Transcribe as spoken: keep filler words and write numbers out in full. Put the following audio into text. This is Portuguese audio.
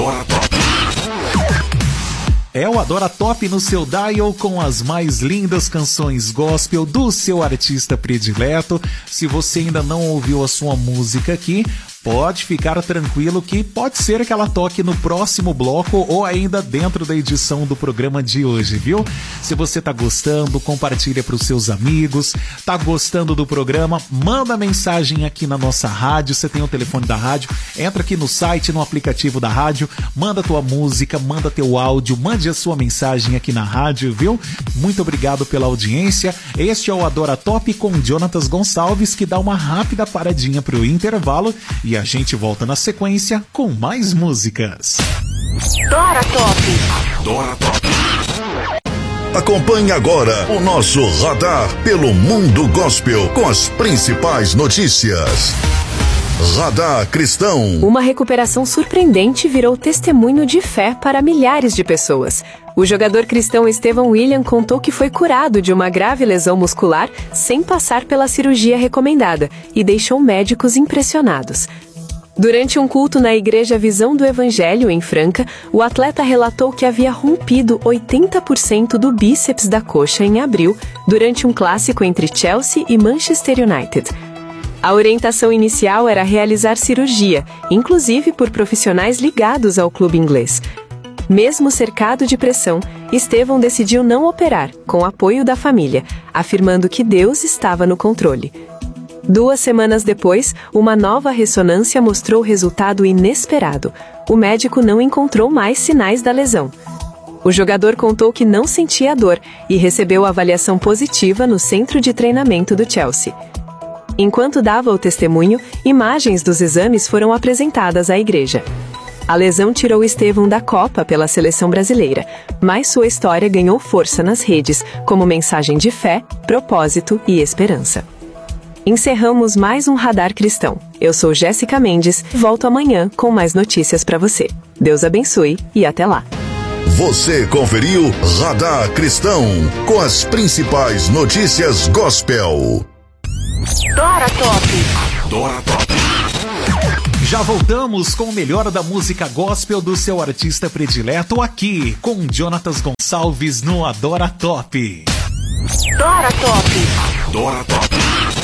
Adora Top. É o Adora Top no seu dial com as mais lindas canções gospel do seu artista predileto. Se você ainda não ouviu a sua música aqui, pode ficar tranquilo que pode ser que ela toque no próximo bloco ou ainda dentro da edição do programa de hoje, viu? Se você tá gostando, compartilha para os seus amigos. Tá gostando do programa? Manda mensagem aqui na nossa rádio. Você tem o telefone da rádio, entra aqui no site, no aplicativo da rádio, manda tua música, manda teu áudio, mande a sua mensagem aqui na rádio, viu? Muito obrigado pela audiência. Este é o Adora Top com Jonatas Gonçalves, que dá uma rápida paradinha pro intervalo e a gente volta na sequência com mais músicas. Adora Top. Adora Top. Acompanhe agora o nosso radar pelo mundo gospel com as principais notícias. Radar Cristão. Uma recuperação surpreendente virou testemunho de fé para milhares de pessoas. O jogador cristão Estevão William contou que foi curado de uma grave lesão muscular sem passar pela cirurgia recomendada e deixou médicos impressionados. Durante um culto na Igreja Visão do Evangelho, em Franca, o atleta relatou que havia rompido oitenta por cento do bíceps da coxa em abril, durante um clássico entre Chelsea e Manchester United. A orientação inicial era realizar cirurgia, inclusive por profissionais ligados ao clube inglês. Mesmo cercado de pressão, Estevão decidiu não operar, com apoio da família, afirmando que Deus estava no controle. Duas semanas depois, uma nova ressonância mostrou resultado inesperado. O médico não encontrou mais sinais da lesão. O jogador contou que não sentia dor e recebeu avaliação positiva no centro de treinamento do Chelsea. Enquanto dava o testemunho, imagens dos exames foram apresentadas à igreja. A lesão tirou Estevão da Copa pela seleção brasileira, mas sua história ganhou força nas redes, como mensagem de fé, propósito e esperança. Encerramos mais um Radar Cristão. Eu sou Jéssica Mendes, volto amanhã com mais notícias para você. Deus abençoe e até lá. Você conferiu Radar Cristão com as principais notícias gospel. Adora Top. Adora Top. Já voltamos com o melhor da música gospel do seu artista predileto aqui com Jonatas Gonçalves no Adora Top. Adora Top. Adora Top.